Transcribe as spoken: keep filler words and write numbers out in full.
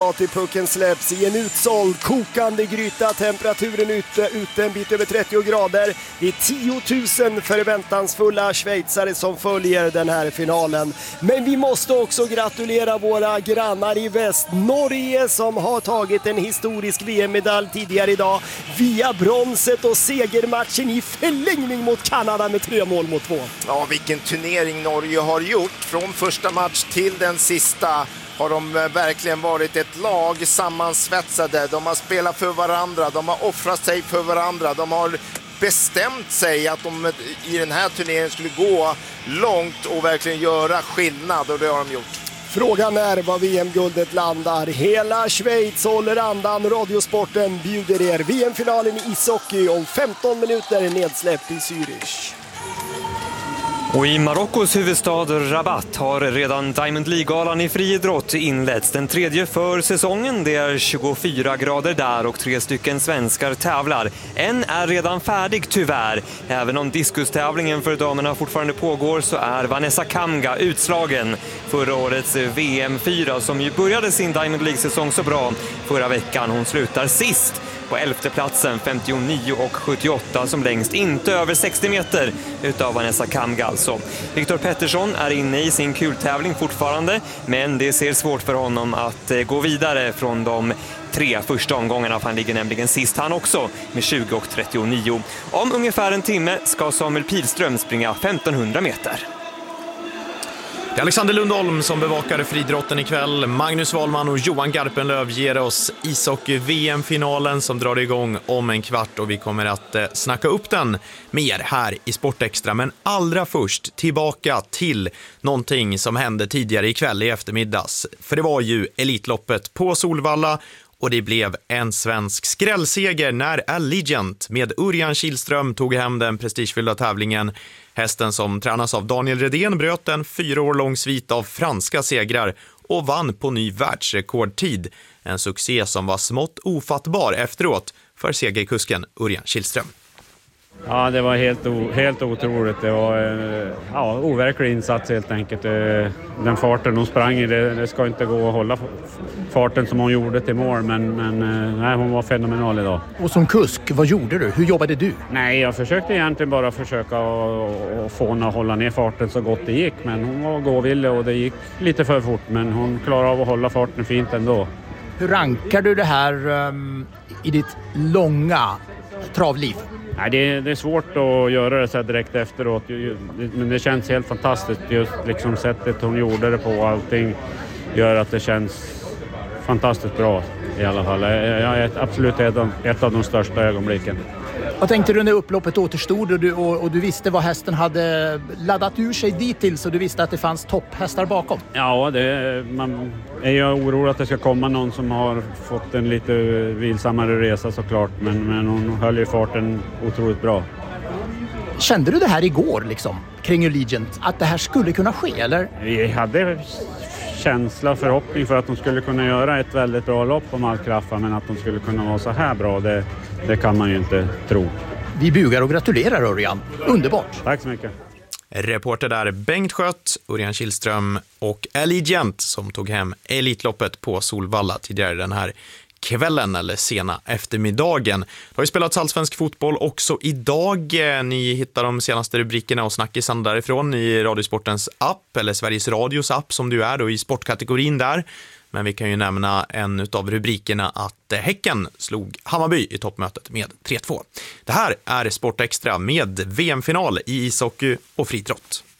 idag till pucken släpps i en utsåld, kokande gryta. Temperaturen ute, ute en bit över trettio grader. Det är tio tusen förväntansfulla schweizare som följer den här finalen. Men vi måste också gratulera våra grannar i väst. Norge som har tagit en historisk V M-medalj tidigare idag via bronset och segermatchen i förlängning mot Kanada med tre mål mot två. Ja, vilken turnering Norge har gjort. Från första match till den sista har de verkligen varit ett lag sammansvetsade. De har spelat för varandra, de har offrat sig för varandra. De har bestämt sig att de i den här turneringen skulle gå långt och verkligen göra skillnad, och det har de gjort. Frågan är vad V M-guldet landar. Hela Schweiz håller andan. Radiosporten bjuder er V M-finalen i ishockey om femton minuter, nedsläppt i Zürich. Och i Marockos huvudstad Rabat har redan Diamond League-galan i friidrott inletts. Den tredje för säsongen. Det är tjugofyra grader där och tre stycken svenskar tävlar. En är redan färdig tyvärr. Även om diskustävlingen för damerna fortfarande pågår så är Vanessa Kamga utslagen. Förra årets V M fyra som ju började sin Diamond League-säsong så bra förra veckan. Hon slutar sist på elfte platsen, femtionio och sjuttioåtta som längst, inte över sextio meter utav Vanessa Kamga alltså. Viktor Pettersson är inne i sin kultävling fortfarande, men det ser svårt för honom att gå vidare från de tre första omgångarna, för han ligger nämligen sist han också med tjugo och trettionio. Om ungefär en timme ska Samuel Pilström springa femtonhundra meter. Det är Alexander Lundholm som bevakar friidrotten ikväll. Magnus Wahlman och Johan Garpenlöv ger oss ishockey-V M-finalen som drar igång om en kvart, och vi kommer att eh, snacka upp den mer här i Sportextra. Men allra först tillbaka till någonting som hände tidigare ikväll i eftermiddags. För det var ju Elitloppet på Solvalla, och det blev en svensk skrällseger när Allegiant med Örjan Kihlström tog hem den prestigefyllda tävlingen. Hästen som tränas av Daniel Redén bröt en fyra år lång svit av franska segrar och vann på ny världsrekordtid. En succé som var smått ofattbar efteråt för segerkusken Örjan Kihlström. Ja, det var helt, o, helt otroligt. Det var ja, overklig insats helt enkelt. Den farten hon sprang i, det, det ska inte gå att hålla farten som hon gjorde till mål, men, men nej, hon var fenomenal idag. Och som kusk, vad gjorde du? Hur jobbade du? Nej, jag försökte egentligen bara försöka och, och få henne att hålla ner farten så gott det gick, men hon var gåvillig och det gick lite för fort, men hon klarade av att hålla farten fint ändå. Hur rankar du det här um, i ditt långa travliv? Nej, det, är, det är svårt att göra det så här direkt efteråt, men det känns helt fantastiskt. Just liksom sättet hon gjorde det på, allting gör att det känns fantastiskt bra i alla fall. Jag är absolut ett av, ett av de största ögonblicken. Vad tänkte du när upploppet återstod och du, och, och du visste vad hästen hade laddat ur sig dit till, så du visste att det fanns topphästar bakom? Ja, det, man är ju orolig att det ska komma någon som har fått en lite vilsammare resa såklart, men, men hon höll ju farten otroligt bra. Kände du det här igår liksom, kring Allegiant, att det här skulle kunna ske, eller? Vi hade känsla och förhoppning för att de skulle kunna göra ett väldigt bra lopp om allt kraft, men att de skulle kunna vara så här bra, det, det kan man ju inte tro. Vi bugar och gratulerar Örjan. Underbart. Tack så mycket. Reporter där Bengt Skött, Örjan Kihlström och Allegiant som tog hem Elitloppet på Solvalla tidigare den här kvällen eller sena eftermiddagen. Det har ju spelats allsvensk fotboll också idag. Ni hittar de senaste rubrikerna och snackisen därifrån i Radiosportens app, eller Sveriges Radios app som du är då, i sportkategorin där. Men vi kan ju nämna en av rubrikerna att Häcken slog Hammarby i toppmötet med tre två. Det här är Sportextra med V M-final i ishockey och friidrott.